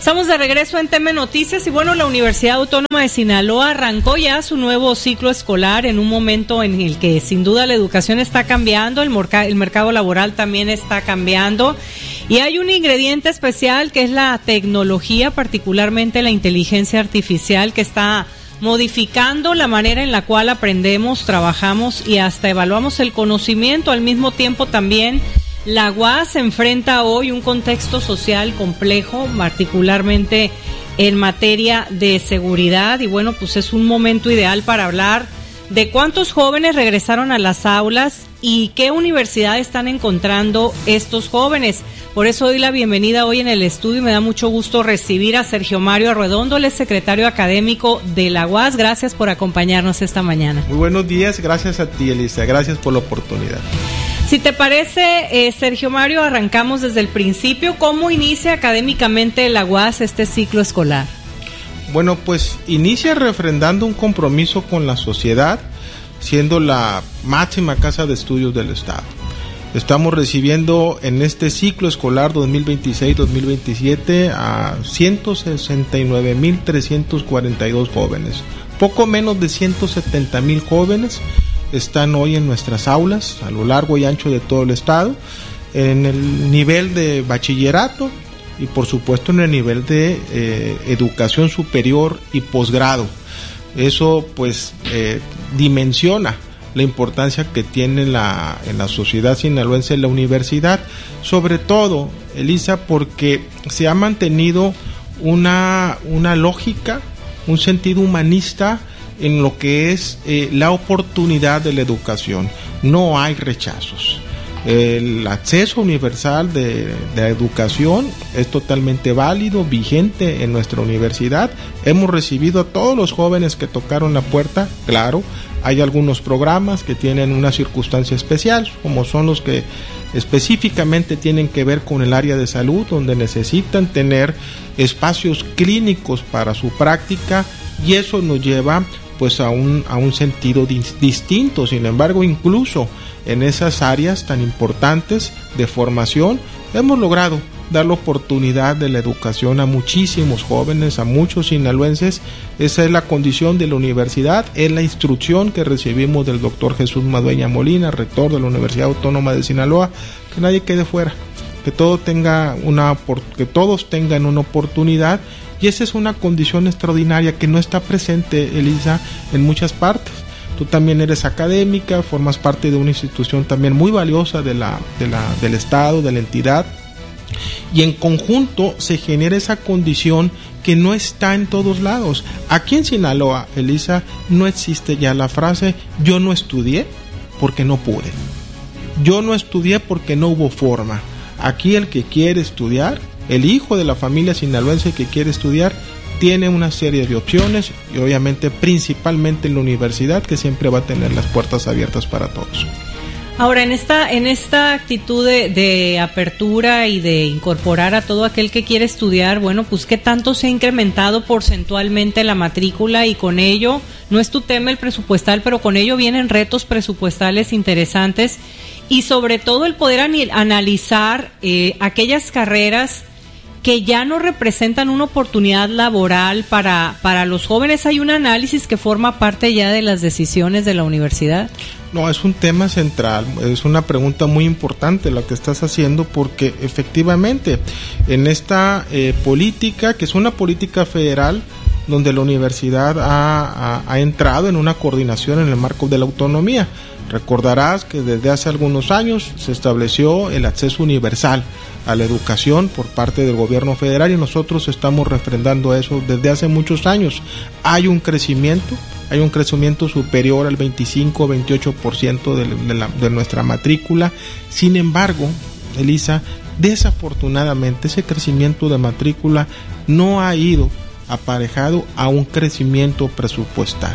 Estamos de regreso en TM Noticias y bueno, la Universidad Autónoma de Sinaloa arrancó ya su nuevo ciclo escolar en un momento en el que sin duda la educación está cambiando, el mercado laboral también está cambiando y hay un ingrediente especial que es la tecnología, particularmente la inteligencia artificial, que está modificando la manera en la cual aprendemos, trabajamos y hasta evaluamos el conocimiento. Al mismo tiempo también la UAS enfrenta hoy un contexto social complejo, particularmente en materia de seguridad, y bueno, pues es un momento ideal para hablar de cuántos jóvenes regresaron a las aulas y qué universidad están encontrando estos jóvenes. Por eso doy la bienvenida hoy en el estudio y me da mucho gusto recibir a Sergio Mario Arredondo, él es secretario académico de la UAS. Gracias por acompañarnos esta mañana. Muy buenos días, gracias a ti, Elisa, gracias por la oportunidad. Si te parece, Sergio Mario, arrancamos desde el principio. ¿Cómo inicia académicamente la UAS este ciclo escolar? Bueno, pues inicia refrendando un compromiso con la sociedad, siendo la máxima casa de estudios del Estado. Estamos recibiendo en este ciclo escolar 2026-2027 a 169,342 jóvenes. Poco menos de 170,000 jóvenes están hoy en nuestras aulas a lo largo y ancho de todo el estado, en el nivel de bachillerato y por supuesto en el nivel de educación superior y posgrado. Eso pues dimensiona la importancia que tiene en la sociedad sinaloense la universidad, sobre todo, Elisa, porque se ha mantenido una lógica, un sentido humanista en lo que es la oportunidad de la educación. No hay rechazos. El acceso universal de la educación es totalmente válido, vigente en nuestra universidad. Hemos recibido a todos los jóvenes que tocaron la puerta. Claro, hay algunos programas que tienen una circunstancia especial, como son los que específicamente tienen que ver con el área de salud, donde necesitan tener espacios clínicos para su práctica, y eso nos lleva pues a un sentido distinto. Sin embargo, incluso en esas áreas tan importantes de formación, hemos logrado dar la oportunidad de la educación a muchísimos jóvenes, a muchos sinaloenses. Esa es la condición de la universidad, es la instrucción que recibimos del doctor Jesús Madueña Molina, rector de la Universidad Autónoma de Sinaloa, que nadie quede fuera, que todos tengan una oportunidad. Y esa es una condición extraordinaria que no está presente, Elisa, en muchas partes. Tú también eres académica, formas parte de una institución también muy valiosa del Estado, de la entidad, y en conjunto se genera esa condición que no está en todos lados. Aquí en Sinaloa, Elisa, no existe ya la frase "yo no estudié porque no pude", "yo no estudié porque no hubo forma". Aquí el que quiere estudiar, el hijo de la familia sinaloense que quiere estudiar, tiene una serie de opciones, y obviamente principalmente en la universidad, que siempre va a tener las puertas abiertas para todos. Ahora, en esta actitud de apertura y de incorporar a todo aquel que quiere estudiar, bueno, pues ¿qué tanto se ha incrementado porcentualmente la matrícula? Y con ello, no es tu tema el presupuestal, pero con ello vienen retos presupuestales interesantes, y sobre todo el poder analizar aquellas carreras que ya no representan una oportunidad laboral para los jóvenes. ¿Hay un análisis que forma parte ya de las decisiones de la universidad? No, es un tema central, es una pregunta muy importante la que estás haciendo, porque efectivamente en esta política, que es una política federal, donde la universidad ha entrado en una coordinación en el marco de la autonomía. Recordarás que desde hace algunos años se estableció el acceso universal a la educación por parte del gobierno federal, y nosotros estamos refrendando eso desde hace muchos años. Hay un crecimiento superior al 25-28% de nuestra matrícula. Sin embargo, Elisa, desafortunadamente ese crecimiento de matrícula no ha ido aparejado a un crecimiento presupuestal.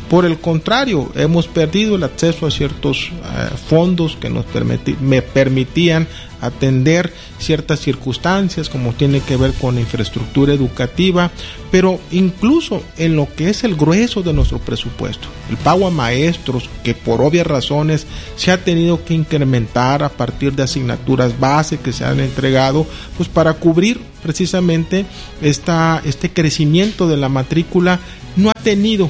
Por el contrario, hemos perdido el acceso a ciertos fondos que nos permitían atender ciertas circunstancias, como tiene que ver con la infraestructura educativa, pero incluso en lo que es el grueso de nuestro presupuesto, el pago a maestros, que por obvias razones se ha tenido que incrementar a partir de asignaturas base que se han entregado, pues para cubrir precisamente este crecimiento de la matrícula, no ha tenido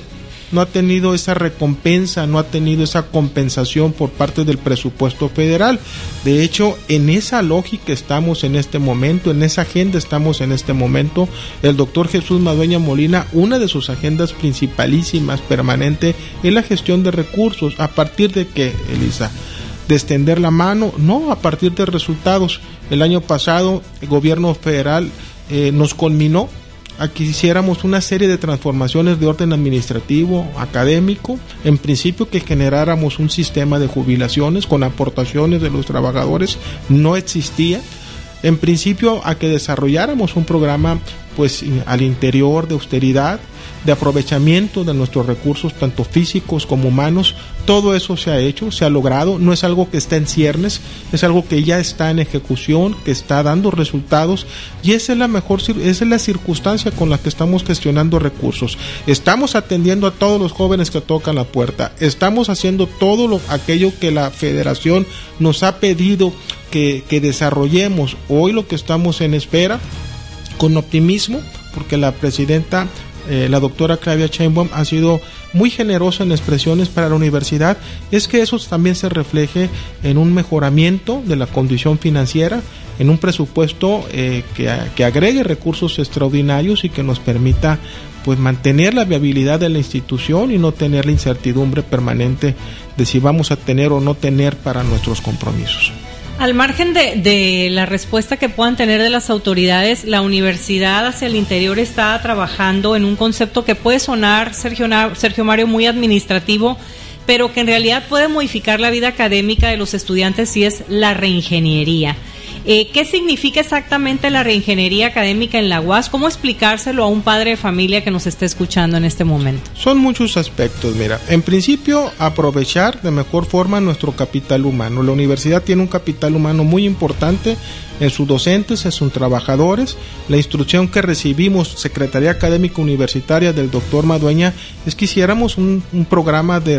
esa recompensa, no ha tenido esa compensación por parte del presupuesto federal. De hecho, en esa lógica estamos en este momento, en esa agenda estamos en este momento. El doctor Jesús Madueña Molina, una de sus agendas principalísimas, permanente, es la gestión de recursos. ¿A partir de qué, Elisa? ¿De extender la mano? No, a partir de resultados. El año pasado el gobierno federal nos conminó a que hiciéramos una serie de transformaciones de orden administrativo, académico, en principio que generáramos un sistema de jubilaciones con aportaciones de los trabajadores, no existía. En principio a que desarrolláramos un programa pues al interior de austeridad, de aprovechamiento de nuestros recursos tanto físicos como humanos. Todo eso se ha hecho, se ha logrado, no es algo que está en ciernes, es algo que ya está en ejecución, que está dando resultados, y esa es la circunstancia con la que estamos gestionando recursos. Estamos atendiendo a todos los jóvenes que tocan la puerta, estamos haciendo todo aquello que la Federación nos ha pedido que desarrollemos. Hoy lo que estamos en espera, con optimismo, porque la presidenta, la doctora Claudia Sheinbaum, ha sido muy generosa en expresiones para la universidad, es que eso también se refleje en un mejoramiento de la condición financiera, en un presupuesto que agregue recursos extraordinarios y que nos permita pues mantener la viabilidad de la institución y no tener la incertidumbre permanente de si vamos a tener o no tener para nuestros compromisos. Al margen de la respuesta que puedan tener de las autoridades, la universidad hacia el interior está trabajando en un concepto que puede sonar, Sergio Mario, muy administrativo, pero que en realidad puede modificar la vida académica de los estudiantes, y es la reingeniería. ¿Qué significa exactamente la reingeniería académica en la UAS? ¿Cómo explicárselo a un padre de familia que nos esté escuchando en este momento? Son muchos aspectos, mira. En principio, aprovechar de mejor forma nuestro capital humano. La universidad tiene un capital humano muy importante en sus docentes, en sus trabajadores. La instrucción que recibimos, Secretaría Académica Universitaria del doctor Madueña, es que hiciéramos un programa de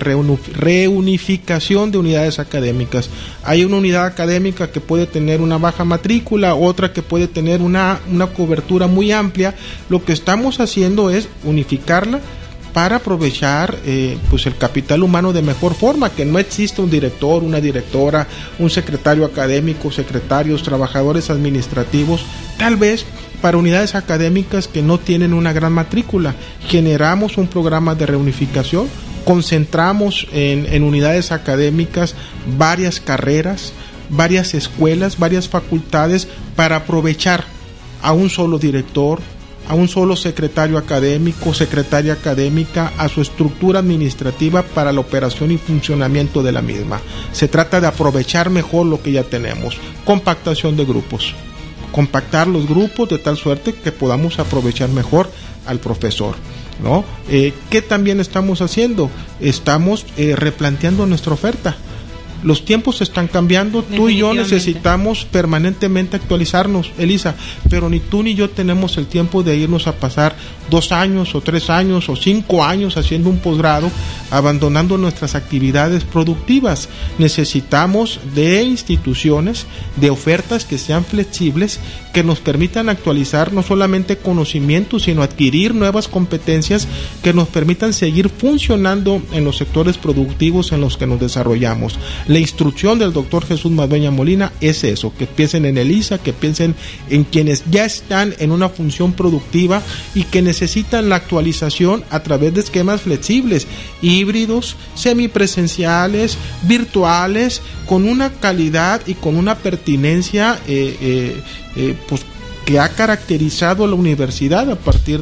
reunificación de unidades académicas. Hay una unidad académica que puede tener una baja matrícula, otra que puede tener una cobertura muy amplia. Lo que estamos haciendo es unificarla para aprovechar pues el capital humano de mejor forma, que no exista un director, una directora, un secretario académico, secretarios, trabajadores administrativos. Tal vez para unidades académicas que no tienen una gran matrícula, generamos un programa de reunificación, concentramos en unidades académicas varias carreras, varias escuelas, varias facultades, para aprovechar a un solo director, a un solo secretario académico, secretaria académica, a su estructura administrativa para la operación y funcionamiento de la misma. Se trata de aprovechar mejor lo que ya tenemos. Compactación de grupos. Compactar los grupos de tal suerte que podamos aprovechar mejor al profesor, ¿no? ¿Qué también estamos haciendo? Estamos replanteando nuestra oferta. Los tiempos están cambiando, tú y yo necesitamos permanentemente actualizarnos, Elisa, pero ni tú ni yo tenemos el tiempo de irnos a pasar 2 años o 3 años o 5 años haciendo un posgrado, abandonando nuestras actividades productivas. Necesitamos de instituciones, de ofertas que sean flexibles, que nos permitan actualizar no solamente conocimientos, sino adquirir nuevas competencias que nos permitan seguir funcionando en los sectores productivos en los que nos desarrollamos. La instrucción del doctor Jesús Madueña Molina es eso, que piensen en Elisa, que piensen en quienes ya están en una función productiva y que necesitan la actualización a través de esquemas flexibles, híbridos, semipresenciales, virtuales, con una calidad y con una pertinencia pues que ha caracterizado a la universidad a partir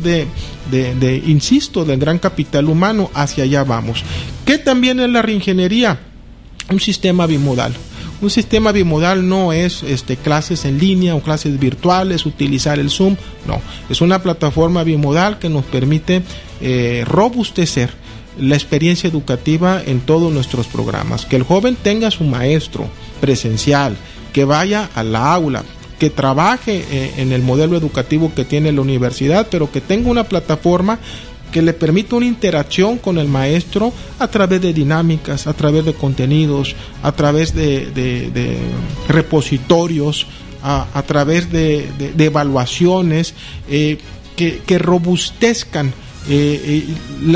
insisto, del gran capital humano. Hacia allá vamos. ¿Qué también es la reingeniería? Un sistema bimodal. Un sistema bimodal no es clases en línea o clases virtuales, utilizar el Zoom, no, es una plataforma bimodal que nos permite robustecer la experiencia educativa en todos nuestros programas, que el joven tenga su maestro presencial, que vaya a la aula, que trabaje en el modelo educativo que tiene la universidad, pero que tenga una plataforma que le permita una interacción con el maestro a través de dinámicas, a través de contenidos, a través de repositorios, a través de evaluaciones que robustezcan la